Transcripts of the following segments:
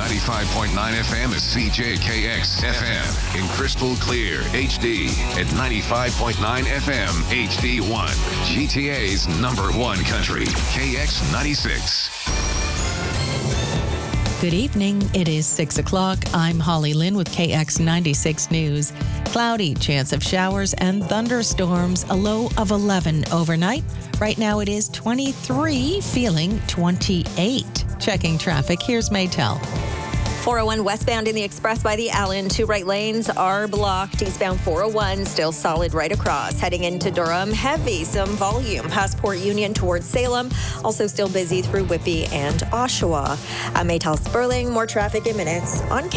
95.9 FM is CJKX FM in crystal clear HD at 95.9 FM HD1. GTA's #1 country, KX96. Good evening. It is 6 o'clock. I'm Holly Lynn with KX96 News. Cloudy, chance of showers and thunderstorms, a low of 11 overnight. Right now it is 23, feeling 28. Checking traffic, here's Maytel. 401 westbound in the express by the Allen. 2 right lanes are blocked. Eastbound 401 still solid right across. Heading into Durham, heavy, some volume. Passport Union towards Salem. Also still busy through Whitby and Oshawa. I'm Maytel Sperling. More traffic in minutes on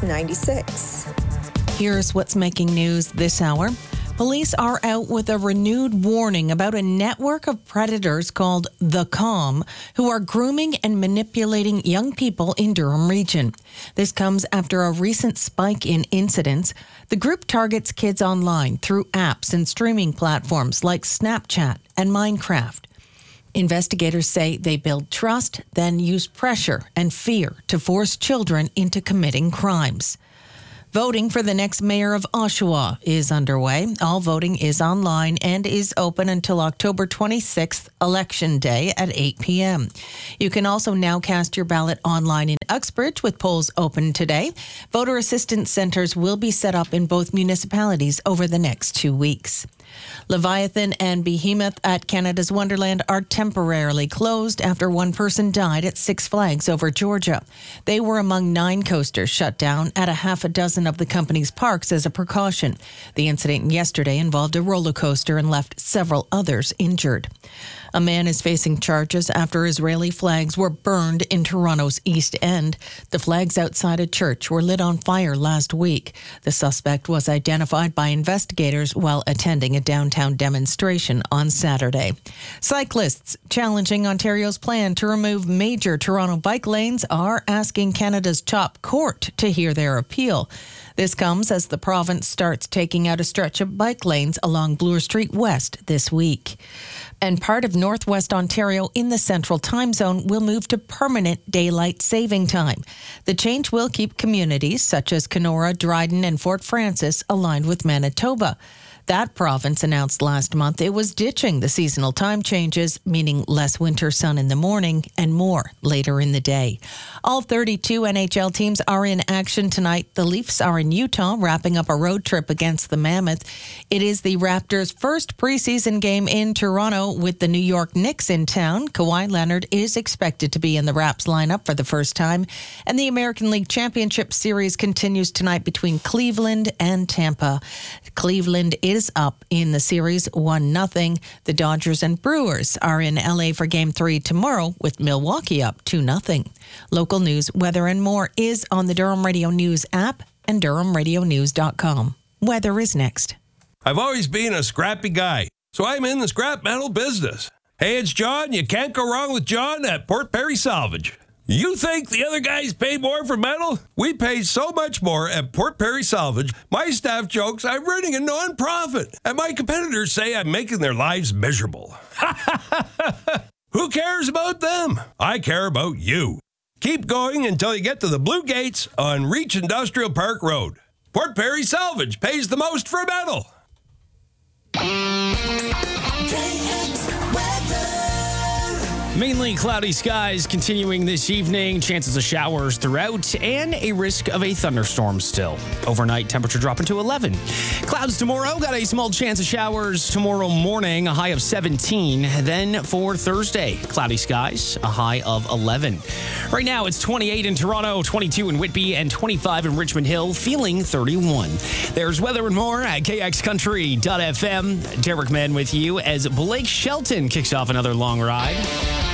KX96. Here's what's making news this hour. Police are out with a renewed warning about a network of predators called The Calm, who are grooming and manipulating young people in Durham region. This comes after a recent spike in incidents. The group targets kids online through apps and streaming platforms like Snapchat and Minecraft. Investigators say they build trust, then use pressure and fear to force children into committing crimes. Voting for the next mayor of Oshawa is underway. All voting is online and is open until October 26th, Election Day at 8 p.m. You can also now cast your ballot online in Uxbridge with polls open today. Voter assistance centers will be set up in both municipalities over the next 2 weeks. Leviathan and Behemoth at Canada's Wonderland are temporarily closed after one person died at Six Flags over Georgia. They were among 9 coasters shut down at a half a dozen of the company's parks as a precaution. The incident yesterday involved a roller coaster and left several others injured. A man is facing charges after Israeli flags were burned in Toronto's East End. The flags outside a church were lit on fire last week. The suspect was identified by investigators while attending a downtown demonstration on Saturday. Cyclists challenging Ontario's plan to remove major Toronto bike lanes are asking Canada's top court to hear their appeal. This comes as the province starts taking out a stretch of bike lanes along Bloor Street West this week. And part of Northwest Ontario in the Central Time Zone will move to permanent daylight saving time. The change will keep communities such as Kenora, Dryden, and Fort Francis aligned with Manitoba. That province announced last month it was ditching the seasonal time changes, meaning less winter sun in the morning and more later in the day. All 32 NHL teams are in action tonight. The Leafs are in Utah, wrapping up a road trip against the Mammoth. It is the Raptors' first preseason game in Toronto with the New York Knicks in town. Kawhi Leonard is expected to be in the Raps lineup for the first time. And the American League Championship Series continues tonight between Cleveland and Tampa. Cleveland is up in the series 1-0. The Dodgers and Brewers are in LA for Game 3 tomorrow with Milwaukee up 2-0. Local news, weather, and more is on the Durham Radio News app and DurhamRadioNews.com. Weather is next. I've always been a scrappy guy, so I'm in the scrap metal business. Hey, it's John. You can't go wrong with John at Port Perry Salvage. You think the other guys pay more for metal? We pay so much more at Port Perry Salvage. My staff jokes I'm running a non-profit, and my competitors say I'm making their lives miserable. Who cares about them? I care about you. Keep going until you get to the Blue Gates on Reach Industrial Park Road. Port Perry Salvage pays the most for metal. Mainly cloudy skies continuing this evening, chances of showers throughout, and a risk of a thunderstorm still. Overnight, temperature dropping to 11. Clouds tomorrow, got a small chance of showers tomorrow morning, a high of 17. Then for Thursday, cloudy skies, a high of 11. Right now, it's 28 in Toronto, 22 in Whitby, and 25 in Richmond Hill, feeling 31. There's weather and more at KXCountry.fm. Derek Mann with you as Blake Shelton kicks off another long ride.